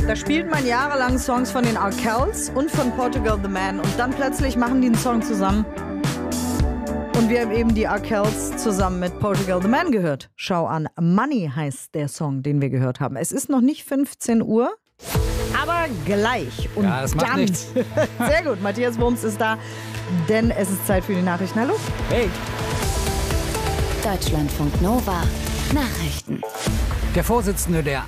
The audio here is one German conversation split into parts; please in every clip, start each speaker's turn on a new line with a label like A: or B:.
A: Da spielt man jahrelang Songs von den Arkells und von Portugal the Man und dann plötzlich machen die einen Song zusammen. Und wir haben eben die Arkells zusammen mit Portugal the Man gehört. Schau an, Money heißt der Song, den wir gehört haben. Es ist noch nicht 15 Uhr, aber gleich. Und
B: ja, das macht
A: dann.
B: nichts.
A: Sehr gut, Matthias Wurms ist da, denn es ist Zeit für die Nachrichten. Hallo.
B: Hey.
C: Deutschlandfunk Nova Nachrichten.
B: Der Vorsitzende der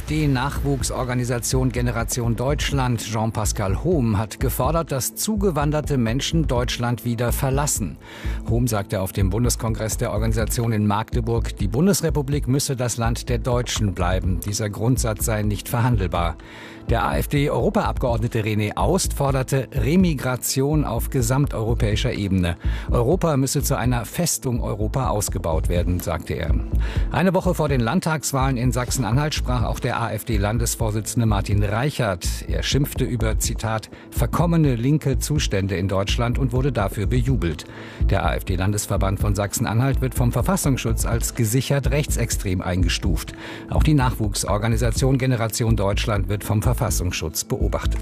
B: AfD-Nachwuchsorganisation Generation Deutschland, Jean-Pascal Hohm, hat gefordert, dass zugewanderte Menschen Deutschland wieder verlassen. Hohm sagte auf dem Bundeskongress der Organisation in Magdeburg, die Bundesrepublik müsse das Land der Deutschen bleiben. Dieser Grundsatz sei nicht verhandelbar. Der AfD-Europaabgeordnete René Aust forderte Remigration auf gesamteuropäischer Ebene. Europa müsse zu einer Festung Europa ausgebaut werden, sagte er. Eine Woche vor den Landtagswahlen in Sachsen-Anhalt sprach auch der AfD-Landesvorsitzende Martin Reichert. Er schimpfte über, Zitat, verkommene linke Zustände in Deutschland und wurde dafür bejubelt. Der AfD-Landesverband von Sachsen-Anhalt wird vom Verfassungsschutz als gesichert rechtsextrem eingestuft. Auch die Nachwuchsorganisation Generation Deutschland wird vom Verfassungsschutz beobachtet.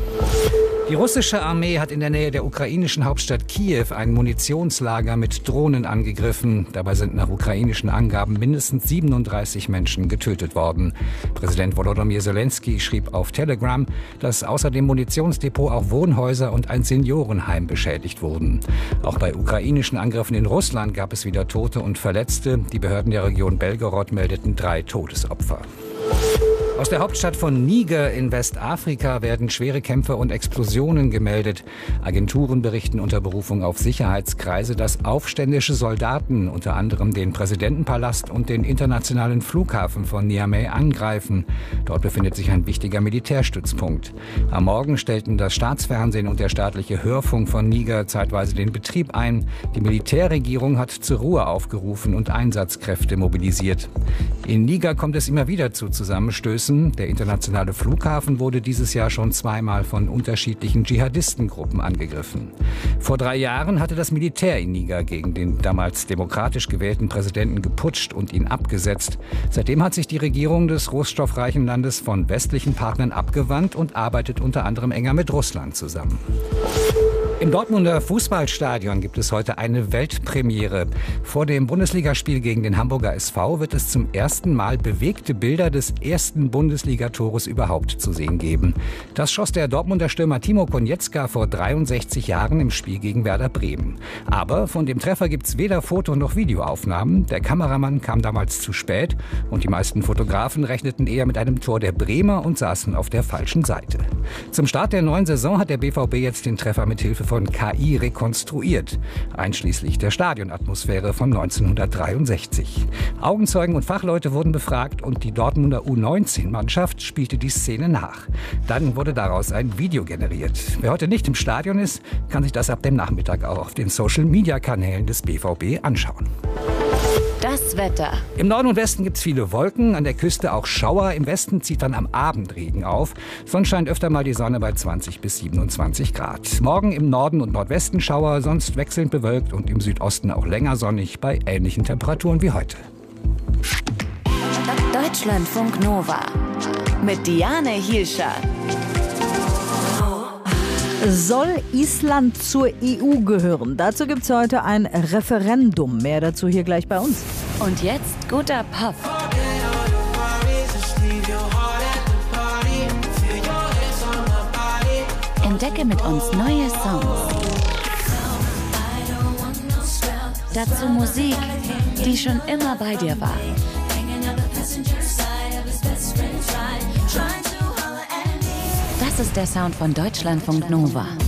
B: Die russische Armee hat in der Nähe der ukrainischen Hauptstadt Kiew ein Munitionslager mit Drohnen angegriffen. Dabei sind nach ukrainischen Angaben mindestens 37 Menschen getötet worden. Präsident Volodymyr Zelensky schrieb auf Telegram, dass außer dem Munitionsdepot auch Wohnhäuser und ein Seniorenheim beschädigt wurden. Auch bei ukrainischen Angriffen in Russland gab es wieder Tote und Verletzte. Die Behörden der Region Belgorod meldeten 3 Todesopfer. Aus der Hauptstadt von Niger in Westafrika werden schwere Kämpfe und Explosionen gemeldet. Agenturen berichten unter Berufung auf Sicherheitskreise, dass aufständische Soldaten unter anderem den Präsidentenpalast und den internationalen Flughafen von Niamey angreifen. Dort befindet sich ein wichtiger Militärstützpunkt. Am Morgen stellten das Staatsfernsehen und der staatliche Hörfunk von Niger zeitweise den Betrieb ein. Die Militärregierung hat zur Ruhe aufgerufen und Einsatzkräfte mobilisiert. In Niger kommt es immer wieder zu Zusammenstößen. Der internationale Flughafen wurde dieses Jahr schon zweimal von unterschiedlichen Dschihadistengruppen angegriffen. Vor 3 Jahren hatte das Militär in Niger gegen den damals demokratisch gewählten Präsidenten geputscht und ihn abgesetzt. Seitdem hat sich die Regierung des rohstoffreichen Landes von westlichen Partnern abgewandt und arbeitet unter anderem enger mit Russland zusammen. Im Dortmunder Fußballstadion gibt es heute eine Weltpremiere. Vor dem Bundesligaspiel gegen den Hamburger SV wird es zum ersten Mal bewegte Bilder des ersten Bundesligatores überhaupt zu sehen geben. Das schoss der Dortmunder Stürmer Timo Konietzka vor 63 Jahren im Spiel gegen Werder Bremen. Aber von dem Treffer gibt's weder Foto- noch Videoaufnahmen. Der Kameramann kam damals zu spät und die meisten Fotografen rechneten eher mit einem Tor der Bremer und saßen auf der falschen Seite. Zum Start der neuen Saison hat der BVB jetzt den Treffer mit Hilfe von KI rekonstruiert, einschließlich der Stadionatmosphäre von 1963. Augenzeugen und Fachleute wurden befragt und die Dortmunder U19-Mannschaft spielte die Szene nach. Dann wurde daraus ein Video generiert. Wer heute nicht im Stadion ist, kann sich das ab dem Nachmittag auch auf den Social-Media-Kanälen des BVB anschauen.
C: Das Wetter.
B: Im Norden und Westen gibt es viele Wolken, an der Küste auch Schauer. Im Westen zieht dann am Abend Regen auf. Sonst scheint öfter mal die Sonne bei 20 bis 27 Grad. Morgen im Norden und Nordwesten Schauer, sonst wechselnd bewölkt und im Südosten auch länger sonnig bei ähnlichen Temperaturen wie heute.
C: Deutschlandfunk Nova mit Diane Hielscher.
A: Soll Island zur EU gehören? Dazu gibt es heute ein Referendum. Mehr dazu hier gleich bei uns.
C: Und jetzt guter Pop. Entdecke mit uns neue Songs. Dazu Musik, die schon immer bei dir war. Das ist der Sound von Deutschlandfunk Nova.